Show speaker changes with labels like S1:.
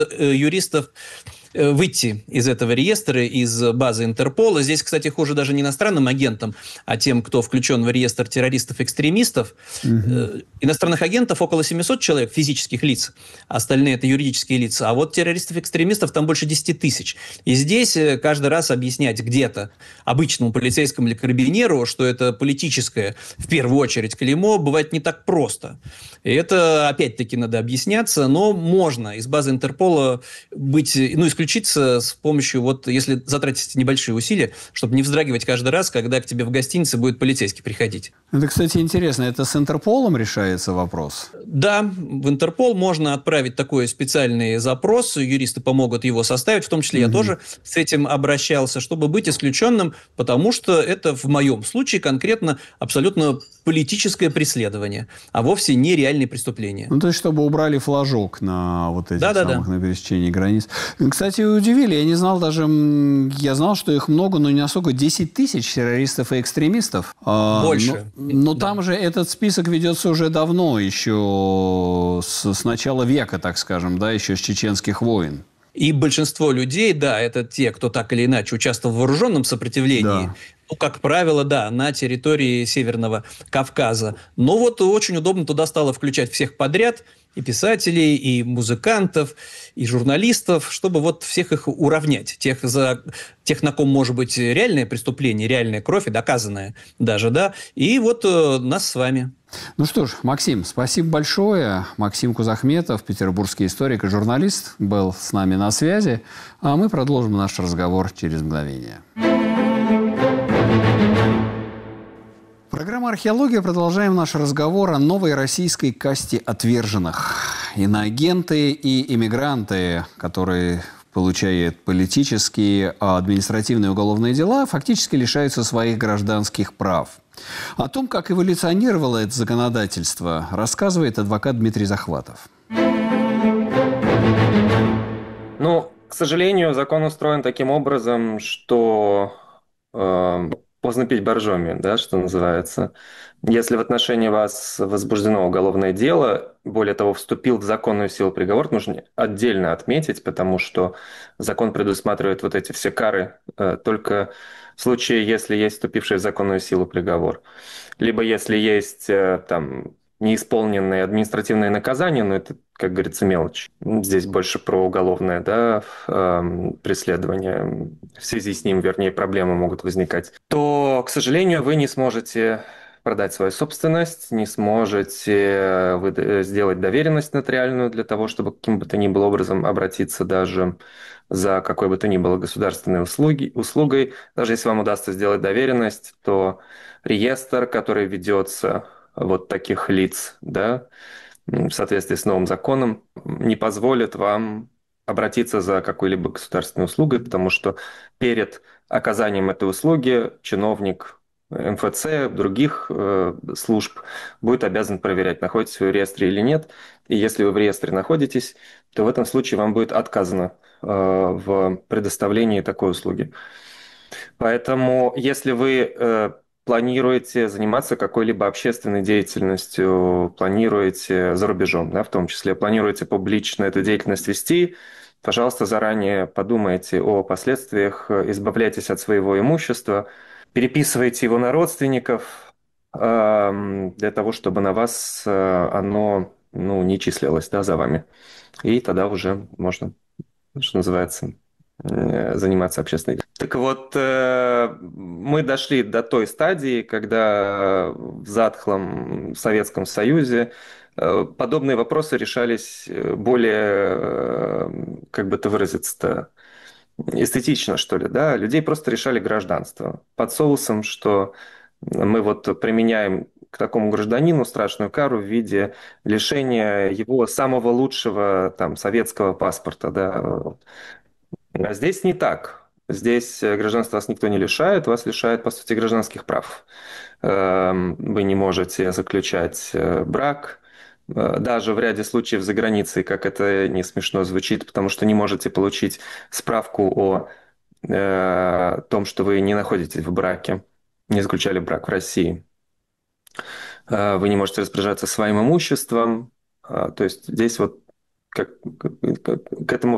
S1: юристов выйти из этого реестра, из базы Интерпола. Здесь, кстати, хуже даже не иностранным агентам, а тем, кто включен в реестр террористов-экстремистов.
S2: Мгм.
S1: Иностранных агентов около 700 человек, физических лиц, остальные это юридические лица. А вот террористов-экстремистов там больше 10 тысяч. И здесь каждый раз объяснять где-то обычному полицейскому или карабинеру, что это политическое, в первую очередь, клеймо, бывает не так просто. И это, опять-таки, надо объясняться, но можно из базы Интерпола быть, ну, исключиться с помощью, вот, если затратить небольшие усилия, чтобы не вздрагивать каждый раз, когда к тебе в гостинице будет полицейский приходить.
S2: Это, кстати, интересно. Это с Интерполом решается вопрос?
S1: Да, в Интерпол можно отправить такой специальный запрос, юристы помогут его составить, в том числе я
S2: Мгм.
S1: тоже с этим обращался, чтобы быть исключенным, потому что это в моем случае конкретно абсолютно политическое преследование, а вовсе не реальные преступления.
S2: Ну, то есть, чтобы убрали флажок на вот этих
S1: Да-да-да.
S2: самых, на пересечении границ. Кстати, удивили. Я не знал даже... Я знал, что их много, но не особо. 10 тысяч террористов и экстремистов.
S1: Больше.
S2: Но
S1: Да.
S2: там же этот список ведется уже давно, еще с начала века, так скажем, да, еще с чеченских войн.
S1: И большинство людей, да, это те, кто так или иначе участвовал в вооруженном сопротивлении,
S2: Да.
S1: ну, как правило, да, на территории Северного Кавказа. Но вот очень удобно туда стало включать всех подряд, и писателей, и музыкантов, и журналистов, чтобы вот всех их уравнять. Тех, на ком может быть реальное преступление, реальная кровь, и доказанная даже, да, и вот нас с вами.
S2: Ну что ж, Максим, спасибо большое. Максим Кузахметов, петербургский историк и журналист, был с нами на связи. А мы продолжим наш разговор через мгновение. Программа «Археология». Продолжаем наш разговор о новой российской касте отверженных. Иноагенты и иммигранты, которые получают политические, административные и уголовные дела, фактически лишаются своих гражданских прав. О том, как эволюционировало это законодательство, рассказывает адвокат Дмитрий Захватов.
S3: Ну, к сожалению, закон устроен таким образом, что поздно пить боржоми, да, что называется. Если в отношении вас возбуждено уголовное дело, более того, вступил в законную силу приговор, нужно отдельно отметить, потому что закон предусматривает вот эти все кары только в случае, если есть вступивший в законную силу приговор. Либо если есть там неисполненные административные наказания, но это, как говорится, мелочь. Здесь больше про уголовное, да, преследование. В связи с ним, вернее, проблемы могут возникать. То, к сожалению, вы не сможете продать свою собственность, не сможете сделать доверенность нотариальную для того, чтобы каким бы то ни было образом обратиться даже за какой бы то ни было государственной услугой. Даже если вам удастся сделать доверенность, то реестр, который ведется вот таких лиц, да, в соответствии с новым законом, не позволит вам обратиться за какой-либо государственной услугой, потому что перед оказанием этой услуги чиновник МФЦ, других служб будет обязан проверять, находитесь вы в реестре или нет. И если вы в реестре находитесь, то в этом случае вам будет отказано в предоставлении такой услуги. Поэтому, если вы планируете заниматься какой-либо общественной деятельностью, планируете за рубежом, да, в том числе, планируете публично эту деятельность вести, пожалуйста, заранее подумайте о последствиях, избавляйтесь от своего имущества, переписывайте его на родственников для того, чтобы на вас оно не числилось, да, за вами. И тогда уже можно, что называется, заниматься общественной деятельностью. Так вот, мы дошли до той стадии, когда в затхлом Советском Союзе подобные вопросы решались более, как бы это выразиться-то, эстетично, что ли, да, людей просто решали гражданство под соусом, что мы вот применяем к такому гражданину страшную кару в виде лишения его самого лучшего там советского паспорта, да. А здесь не так. Здесь гражданство вас никто не лишает, вас лишает, по сути, гражданских прав. Вы не можете заключать брак, даже в ряде случаев за границей, как это не смешно звучит, потому что не можете получить справку о том, что вы не находитесь в браке, не заключали брак в России. Вы не можете распоряжаться своим имуществом. То есть здесь вот к этому